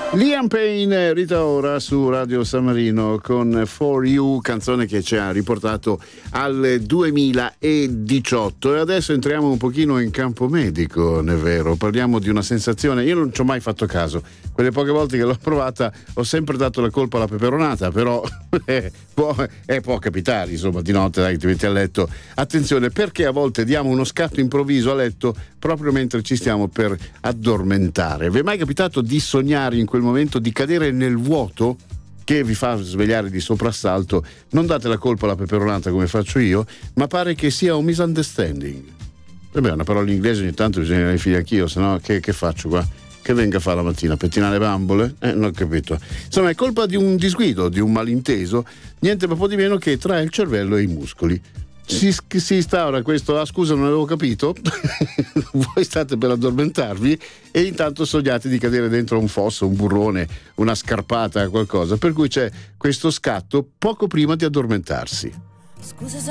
Liam Payne, Rita Ora su Radio San Marino con For You, canzone che ci ha riportato al 2018. E adesso entriamo un pochino in campo medico, non è vero? Parliamo di una sensazione, io non ci ho mai fatto caso, quelle poche volte che l'ho provata ho sempre dato la colpa alla peperonata, però può capitare, insomma, di notte dai, ti metti a letto. Attenzione, perché a volte diamo uno scatto improvviso a letto proprio mentre ci stiamo per addormentare. Vi è mai capitato di sognare in quel momento, di cadere nel vuoto che vi fa svegliare di soprassalto? Non date la colpa alla peperonata come faccio io, ma pare che sia un misunderstanding. Vabbè, una parola in inglese ogni tanto bisogna rifiare anch'io, sennò che faccio qua? Che venga a fare la mattina? Pettinare bambole? Non ho capito. Insomma, è colpa di un disguido, di un malinteso, niente po' di meno che tra il cervello e i muscoli. Si instaura questo, scusa, non avevo capito. Voi state per addormentarvi e intanto sognate di cadere dentro un fosso, un burrone, una scarpata, qualcosa, per cui c'è questo scatto poco prima di addormentarsi. Scusa se